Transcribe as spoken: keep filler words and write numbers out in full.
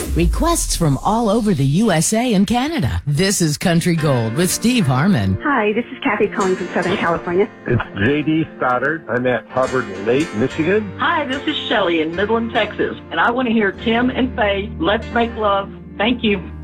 Requests from all over the U S A and Canada. This is Country Gold with Steve Harmon. Hi, this is Kathy calling from Southern California. It's J D Stoddard. I'm at Hubbard Lake, Michigan. Hi, this is Shelley in Midland, Texas, and I want to hear Tim and Faye, Let's Make Love. Thank you.